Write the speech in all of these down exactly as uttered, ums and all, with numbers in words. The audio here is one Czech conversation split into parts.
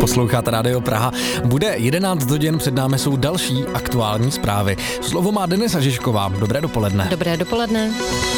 Posloucháte Rádio Praha. Bude jedenáct hodin, před námi jsou další aktuální zprávy. Slovo má Denisa Žižková. Dobré dopoledne. Dobré dopoledne.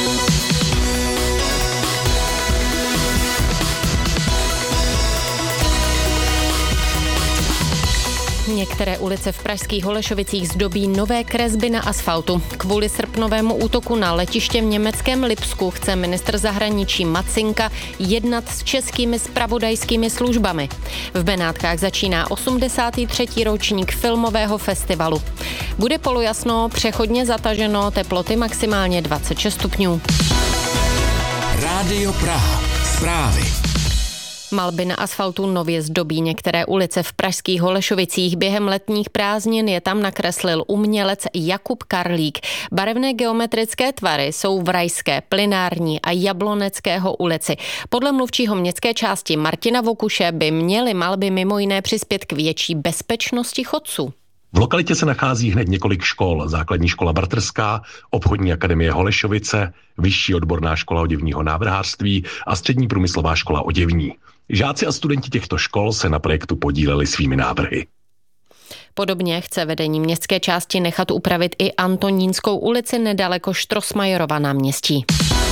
Některé ulice v pražských Holešovicích zdobí nové kresby na asfaltu. Kvůli srpnovému útoku na letiště v německém Lipsku chce ministr zahraničí Macinka jednat s českými zpravodajskými službami. V Benátkách začíná osmdesátý třetí ročník filmového festivalu. Bude polojasno, přechodně zataženo, teploty maximálně dvacet šest stupňů. Rádio Praha. Zprávy. Malby na asfaltu nově zdobí některé ulice v pražských Holešovicích. Během letních prázdnin je tam nakreslil umělec Jakub Karlík. Barevné geometrické tvary jsou v Rajské, Plynární a Jabloneckého ulici. Podle mluvčího městské části Martina Vokuše by měly malby mimo jiné přispět k větší bezpečnosti chodců. V lokalitě se nachází hned několik škol. Základní škola Bartrská, obchodní akademie Holešovice, vyšší odborná škola oděvního návrhářství a střední průmyslová škola oděvní. Žáci a studenti těchto škol se na projektu podíleli svými návrhy. Podobně chce vedení městské části nechat upravit i Antonínskou ulici nedaleko Štrosmajerova náměstí.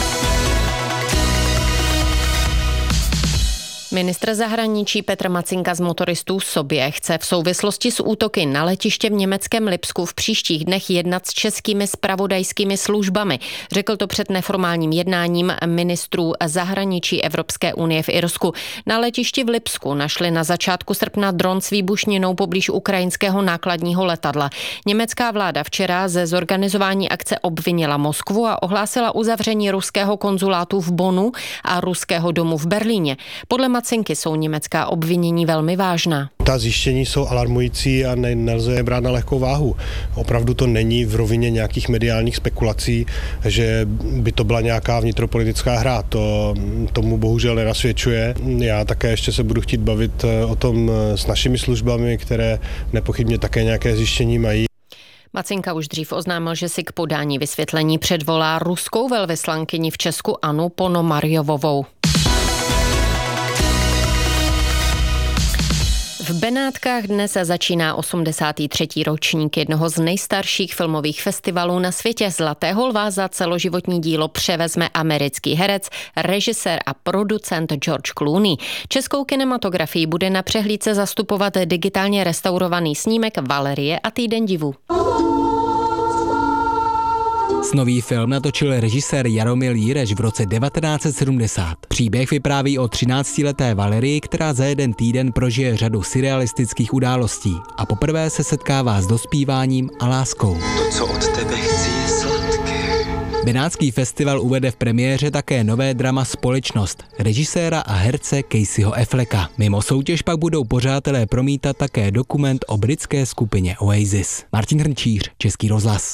Ministr zahraničí Petr Macinka z motoristů sobě chce v souvislosti s útoky na letiště v německém Lipsku v příštích dnech jednat s českými zpravodajskými službami. Řekl to před neformálním jednáním ministrů zahraničí Evropské unie v Irsku. Na letišti v Lipsku našli na začátku srpna dron s výbušninou poblíž ukrajinského nákladního letadla. Německá vláda včera ze zorganizování akce obvinila Moskvu a ohlásila uzavření ruského konzulátu v Bonnu a ruského domu v Berlíně. Podle Macinky jsou německá obvinění velmi vážná. Ta zjištění jsou alarmující a ne, nelze je brát na lehkou váhu. Opravdu to není v rovině nějakých mediálních spekulací, že by to byla nějaká vnitropolitická hra. To tomu bohužel nenasvědčuje. Já také ještě se budu chtít bavit o tom s našimi službami, které nepochybně také nějaké zjištění mají. Macinka už dřív oznámil, že si k podání vysvětlení předvolá ruskou velvyslankyni v Česku Annu Ponomarjovovou. V Benátkách dnes začíná osmdesátý třetí ročník jednoho z nejstarších filmových festivalů na světě. Zlatého lva za celoživotní dílo převezme americký herec, režisér a producent George Clooney. Českou kinematografii bude na přehlídce zastupovat digitálně restaurovaný snímek Valerie a týden divu. Snový film natočil režisér Jaromil Jireš v roce devatenáct set sedmdesát. Příběh vypráví o třináctileté Valerii, která za jeden týden prožije řadu surrealistických událostí a poprvé se setkává s dospíváním a láskou. To, co od tebe chci, je sladké. Benátský festival uvede v premiéře také nové drama Společnost režiséra a herce Caseyho Afflecka. Mimo soutěž pak budou pořadatelé promítat také dokument o britské skupině Oasis. Martin Hrnčíř, Český rozhlas.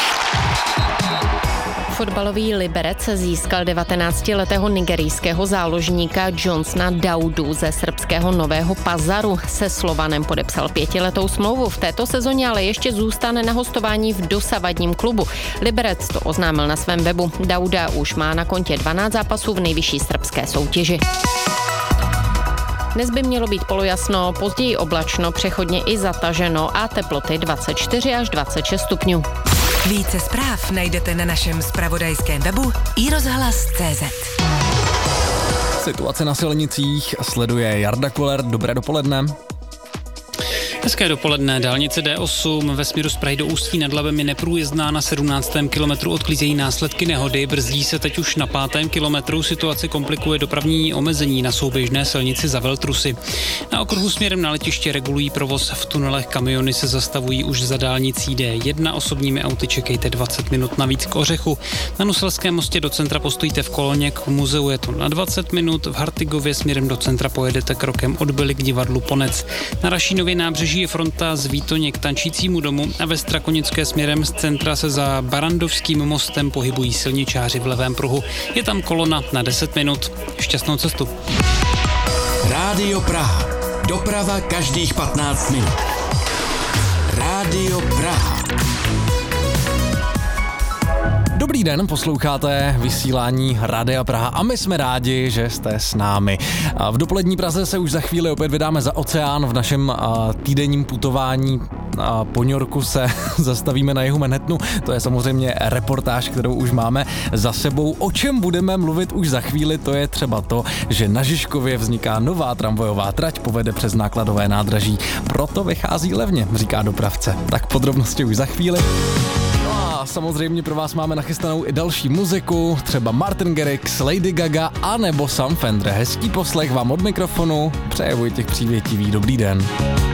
Fotbalový Liberec získal devatenáctiletého nigerijského záložníka Johnsona Daudu ze srbského Nového Pazaru. Se Slovanem podepsal pětiletou smlouvu. V této sezóně ale ještě zůstane na hostování v dosavadním klubu. Liberec to oznámil na svém webu. Dauda už má na kontě dvanáct zápasů v nejvyšší srbské soutěži. Dnes by mělo být polojasno, později oblačno, přechodně i zataženo a teploty dvacet čtyři až dvacet šest stupňů. Více zpráv najdete na našem zpravodajském webu i rozhlas tečka cé zet. Situace na silnicích sleduje Jarda Koller. Dobré dopoledne. Hezké dopoledne. Dálnice D osm ve směru z Prahy do Ústí nad Labem je neprůjezdná. Na sedmnáctém kilometru odklízejí následky nehody. Brzdí se teď už na pátém kilometru. Situaci komplikuje dopravní omezení na souběžné silnici za Veltrusy. Na okruhu směrem na letiště regulují provoz v tunelech. Kamiony se zastavují už za dálnicí D jedna. Osobními auty čekejte dvacet minut navíc k Ořechu. Na Nuselském mostě do centra postojíte v koloně, k muzeu je to na dvacet minut. V Hartigově směrem do centra pojedete krokem od Byly k divadlu Ponec. Na Rašínově nábřeží je fronta z Výtoně k Tančícímu domu a ve Strakonické směrem z centra se za Barandovským mostem pohybují silničáři v levém pruhu. Je tam kolona na deset minut. Šťastnou cestu. Rádio Praha. Doprava každých patnáct minut. Rádio Praha. Dobrý den, posloucháte vysílání Rádia Praha a my jsme rádi, že jste s námi. V dopolední Praze se už za chvíli opět vydáme za oceán. V našem týdenním putování po New Yorku se zastavíme na jihu Manhattanu. To je samozřejmě reportáž, kterou už máme za sebou. O čem budeme mluvit už za chvíli, to je třeba to, že na Žižkově vzniká nová tramvajová trať, povede přes nákladové nádraží. Proto vychází levně, říká dopravce. Tak podrobnosti už za chvíli. A samozřejmě pro vás máme nachystanou i další muziku, třeba Martin Garrix, Lady Gaga a nebo Sam Fender. Hezký poslech vám od mikrofonu, přeje Vojtěch Přívětivý, dobrý den.